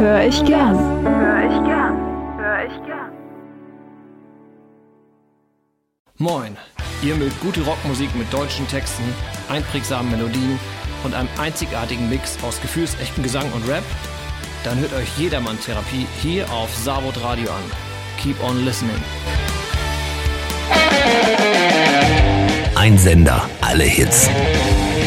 Hör ich gern. Moin, ihr mögt gute Rockmusik mit deutschen Texten, einprägsamen Melodien und einem einzigartigen Mix aus gefühlsechten Gesang und Rap? Dann hört euch Jedermann Therapie hier auf Savod Radio an. Keep on listening. Ein Sender, alle Hits.